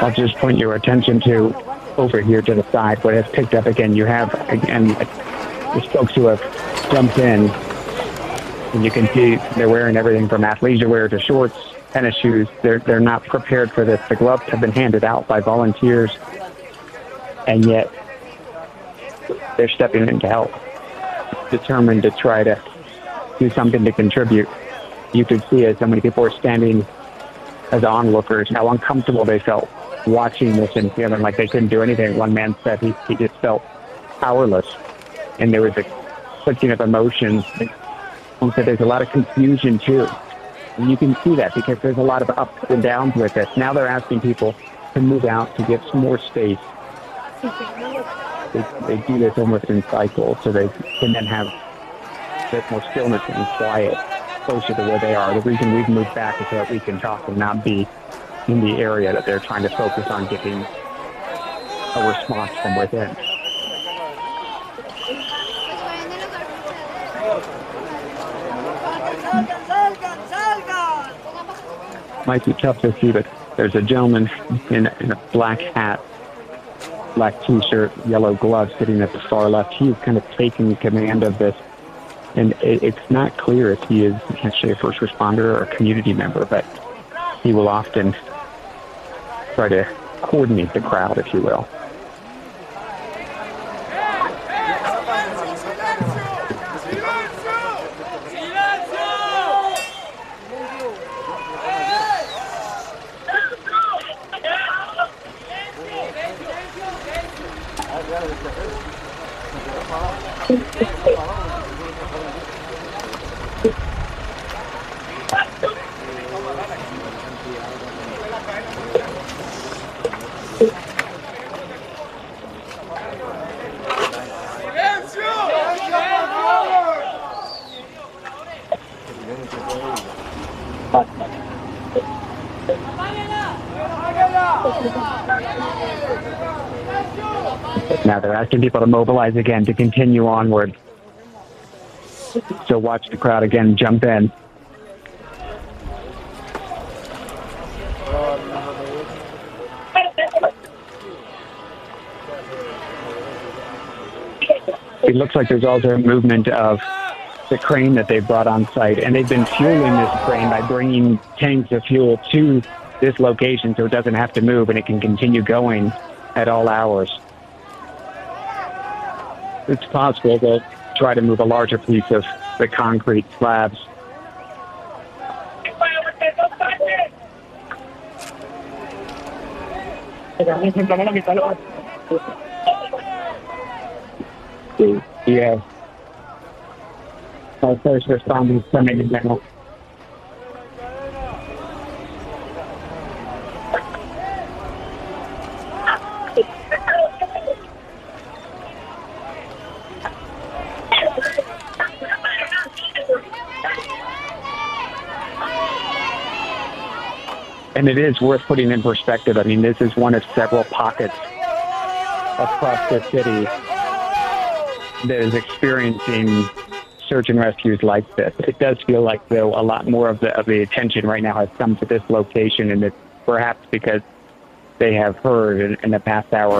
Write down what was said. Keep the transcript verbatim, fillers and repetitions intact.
I'll just point your attention to over here to the side what has picked up again. You have, again, there's folks who have jumped in, and you can see they're wearing everything from athleisure wear to shorts, tennis shoes. They're, they're not prepared for this. The gloves have been handed out by volunteers, and yet they're stepping in to help, determined to try to do something to contribute. You could see as so many people were standing as onlookers, how uncomfortable they felt watching this and feeling like they couldn't do anything. One man said he, he just felt powerless, and there was a clicking of emotions. He said there's a lot of confusion too. And you can see that because there's a lot of ups and downs with this. Now they're asking people to move out to get some more space. They, they do this almost in cycles, so they can then have a bit more stillness and quiet closer to where they are. The reason we've moved back is so that we can talk and not be in the area that they're trying to focus on getting a response from within. Might be tough to see, but there's a gentleman in, in a black hat, black t-shirt, yellow gloves sitting at the far left. He's kind of taking command of this. And it, it's not clear if he is actually a first responder or a community member, but he will often try to coordinate the crowd, if you will. Now they're asking people to mobilize again to continue onward. So watch the crowd again jump in. It looks like there's also a movement of the crane that they brought on site, and they've been fueling this crane by bringing tanks of fuel to this location so it doesn't have to move and it can continue going at all hours. It's possible they'll try to move a larger piece of the concrete slabs. Yeah. Our first responders coming in now. And it is worth putting in perspective. I mean, this is one of several pockets across the city that is experiencing search and rescues like this. It does feel like, though, a lot more of the of the attention right now has come to this location, and it's perhaps because they have heard in, in the past hour